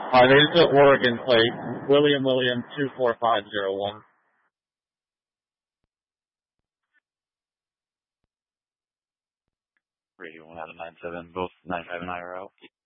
There's the Oregon plate, William 24501. Radio 1 out of 97, both 95 and IRO.